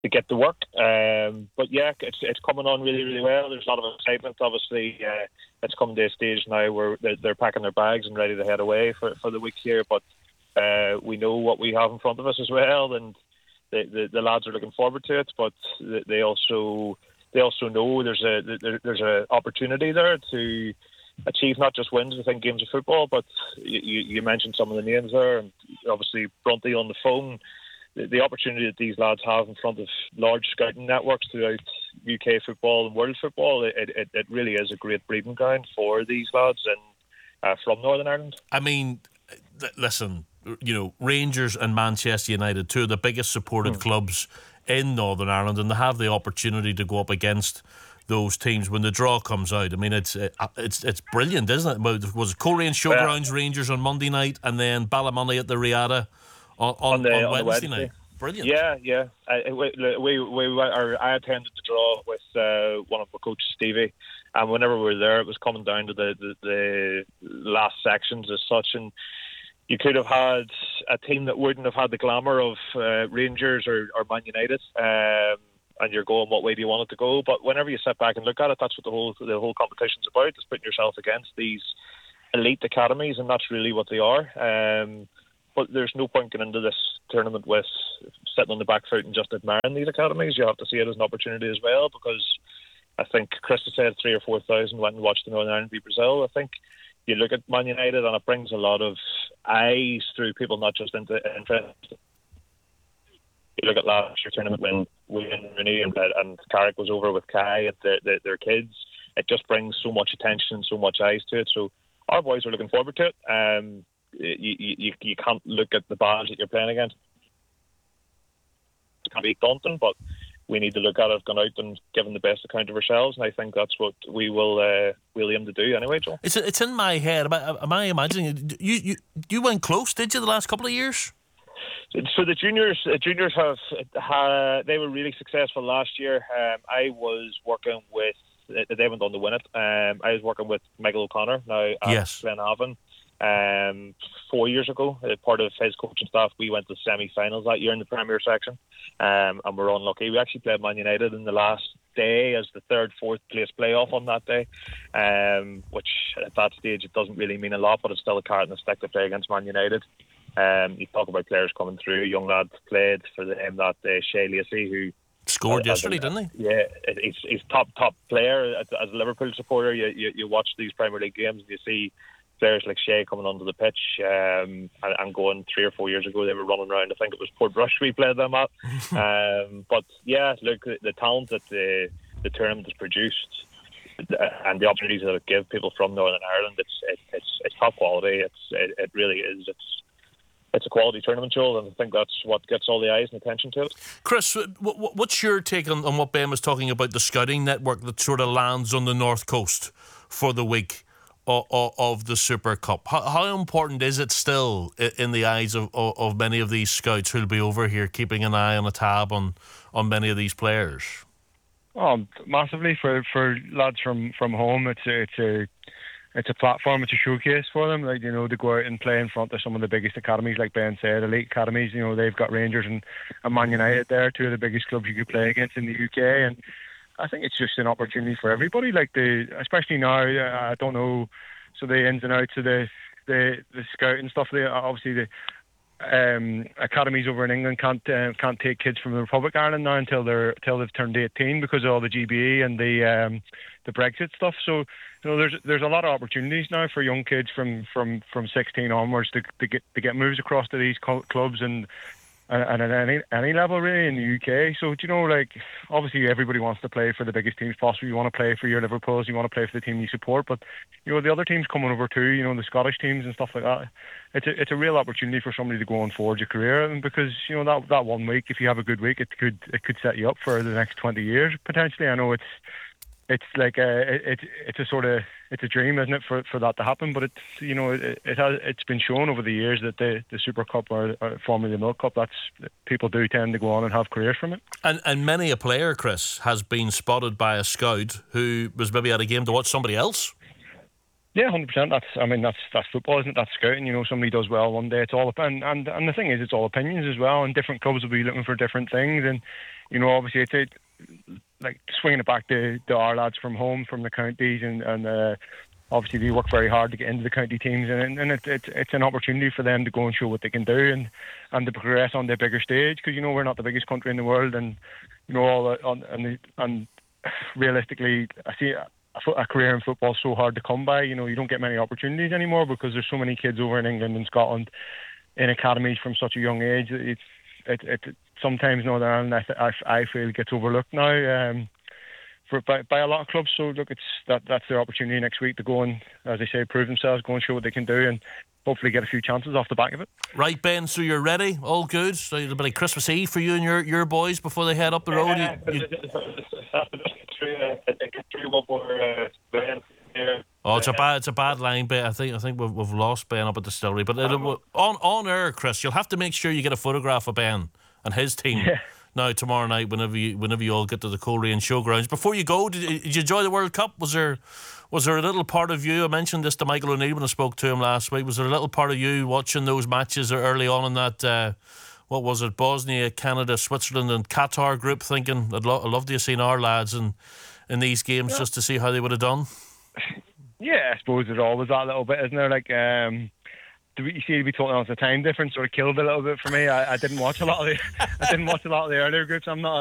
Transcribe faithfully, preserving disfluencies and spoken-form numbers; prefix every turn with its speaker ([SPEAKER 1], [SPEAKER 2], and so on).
[SPEAKER 1] to get to work. Um, but yeah, it's it's coming on really, really well. There's a lot of excitement. Obviously, uh, it's come to a stage now where they're, they're packing their bags and ready to head away for, for the week here. But uh, we know what we have in front of us as well, and the, the, the lads are looking forward to it. But they also they also know there's a there, there's a opportunity there to achieve not just wins within games of football, but you, you mentioned some of the names there, and obviously Bronte on the phone. The, the opportunity that these lads have in front of large scouting networks throughout U K football and world football, it, it, it really is a great breeding ground for these lads in, uh, from Northern Ireland.
[SPEAKER 2] I mean, th- listen, you know, Rangers and Manchester United, two of the biggest supported mm. clubs in Northern Ireland, and they have the opportunity to go up against those teams when the draw comes out. I mean, it's it's it's brilliant, isn't it? Was it Coleraine Showgrounds, yeah. Rangers on Monday night, and then Ballymoney at the Riata on, on,
[SPEAKER 1] on, the,
[SPEAKER 2] on,
[SPEAKER 1] on
[SPEAKER 2] Wednesday,
[SPEAKER 1] Wednesday
[SPEAKER 2] night. Brilliant.
[SPEAKER 1] Yeah, yeah. I, we, we, we, or I attended the draw with uh, one of my coaches, Stevie, and whenever we were there, it was coming down to the, the, the last sections as such, and you could have had a team that wouldn't have had the glamour of uh, Rangers or, or Man United. Um, and you're going, what way do you want it to go? But whenever you sit back and look at it, that's what the whole the whole competition's about, is putting yourself against these elite academies, and that's really what they are. Um, but there's no point going into this tournament with sitting on the back foot and just admiring these academies. You have to see it as an opportunity as well, because I think Chris has said three or four thousand went and watched the Northern Ireland beat Brazil. I think you look at Man United and it brings a lot of eyes through people not just into interest. You look at last year's tournament when Wayne Rooney and, and Carrick was over with Kai and the, the, their kids. It just brings so much attention and so much eyes to it. So our boys are looking forward to it. Um, you, you, you can't look at the badge that you're playing against. It can be daunting, but we need to look at it, gone out and given the best account of ourselves, and I think that's what we will uh, we'll aim to do anyway, Joe.
[SPEAKER 2] It's it's in my head. Am I, am I imagining you, you you went close, did you, the last couple of years?
[SPEAKER 1] So the juniors, uh, juniors have uh, they were really successful last year. Um, I was working with uh, they went on to win it. Um, I was working with Michael O'Connor now at
[SPEAKER 2] yes.
[SPEAKER 1] Glenavon. Um, four years ago, uh, part of his coaching staff, we went to semi-finals that year in the Premier section, um, and we're unlucky. We actually played Man United in the last day as the third, fourth place playoff on that day, um, which at that stage it doesn't really mean a lot, but it's still a carrot and a stick to play against Man United. Um, you talk about players coming through. Young lad played for them that day, Shea Lacey, who
[SPEAKER 2] scored
[SPEAKER 1] uh,
[SPEAKER 2] yesterday,
[SPEAKER 1] a,
[SPEAKER 2] didn't he?
[SPEAKER 1] Yeah, he's, he's top top player. As, as a Liverpool supporter, you, you you watch these Premier League games and you see players like Shea coming onto the pitch, um, and, and going three or four years ago they were running around. I think it was Portrush we played them at. um, but yeah, look, the, the talent that the the tournament has produced and the opportunities that it gives people from Northern Ireland, it's it, it's it's top quality. It's it, it really is. It's It's a quality tournament, Joel, and I think that's what gets all the eyes and attention to it.
[SPEAKER 2] Chris, what's your take on, on what Ben was talking about, the scouting network that sort of lands on the North Coast for the week of, of the Super Cup? How, how important is it still in the eyes of, of, of many of these scouts who'll be over here keeping an eye on a tab on, on many of these players?
[SPEAKER 3] Oh, massively. For, for lads from, from home, it's a, it's a It's a platform, it's a showcase for them, like, you know, to go out and play in front of some of the biggest academies, like Ben said, elite academies. You know, they've got Rangers and, and Man United there, two of the biggest clubs you could play against in the U K, and I think it's just an opportunity for everybody, like the, especially now, I don't know, so the ins and outs of the, the, the scout and stuff, they, obviously the um, academies over in England can't uh, can't take kids from the Republic of Ireland now until they're until they've turned eighteen because of all the G B E and the um, the Brexit stuff. So you know, there's there's a lot of opportunities now for young kids from, from, from sixteen onwards to to get to get moves across to these clubs and and at any any level really in the U K. So you know, like obviously everybody wants to play for the biggest teams possible. You want to play for your Liverpools, you want to play for the team you support, but you know the other teams coming over too. You know the Scottish teams and stuff like that. It's a it's a real opportunity for somebody to go and forge a career, and because you know that that one week, if you have a good week, it could it could set you up for the next twenty years potentially. I know it's. It's like a, it, it's a sort of, it's a dream, isn't it, for for that to happen? But it's, you know, it, it has, it's been shown over the years that the, the Super Cup or, or formerly the Milk Cup, that's people do tend to go on and have careers from it.
[SPEAKER 2] And and many a player, Chris, has been spotted by a scout who was maybe at a game to watch somebody else.
[SPEAKER 3] Yeah, one hundred percent. That's, I mean, that's that's football, isn't it? That's scouting. You know, somebody does well one day. It's all and and and the thing is, it's all opinions as well. And different clubs will be looking for different things. And you know, obviously, it's it, like swinging it back to, to our lads from home, from the counties, and and uh, obviously they work very hard to get into the county teams, and and it, it, it's an opportunity for them to go and show what they can do, and and to progress on the bigger stage. Because you know, we're not the biggest country in the world, and you know, all the, on and the, and realistically, I see. A, a career in football is so hard to come by. You know, you don't get many opportunities anymore because there's so many kids over in England and Scotland in academies from such a young age. It's it, it, it sometimes Northern Ireland I, I, I feel gets overlooked now um, for by, by a lot of clubs. So look, it's that that's their opportunity next week to go and, as I say, prove themselves, go and show what they can do, and hopefully get a few chances off the back of it.
[SPEAKER 2] Right, Ben, so you're ready? All good? So it'll be like Christmas Eve for you and your, your boys before they head up the road?
[SPEAKER 1] Yeah,
[SPEAKER 2] you, you... Oh, it's a bad, it's a bad line, Ben. I think, I think we've, we've lost Ben up at the distillery. But it'll, on on air, Chris, you'll have to make sure you get a photograph of Ben and his team.
[SPEAKER 3] Yeah.
[SPEAKER 2] Now tomorrow night, whenever you whenever you all get to the Coleraine Showgrounds. Before you go, did you, did you enjoy the World Cup? Was there was there a little part of you? I mentioned this to Michael O'Neill when I spoke to him last week. Was there a little part of you watching those matches early on in that? Uh, what was it? Bosnia, Canada, Switzerland, and Qatar group, thinking I'd, lo- I'd love to have seen our lads in in these games, yeah, just to see how they would have done.
[SPEAKER 3] Yeah, I suppose there's always that little bit, isn't there? Like, um, you see, to be told, the time difference sort of killed a little bit for me. I, I didn't watch a lot of the, I didn't watch a lot of the earlier groups. I'm not.